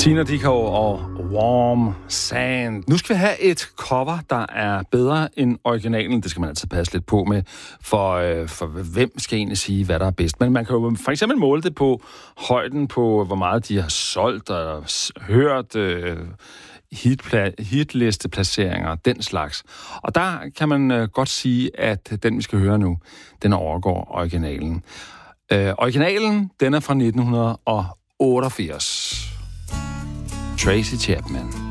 Tina Dickow og Warm Sand. Nu skal vi have et cover, der er bedre end originalen. Det skal man altid passe lidt på med, for hvem skal egentlig sige, hvad der er bedst. Men man kan jo for eksempel måle det på højden på, hvor meget de har solgt og hørt, hitlisteplaceringer, den slags. Og der kan man godt sige, at den, vi skal høre nu, den overgår originalen. Originalen, den er fra 1988. Tracy Chapman.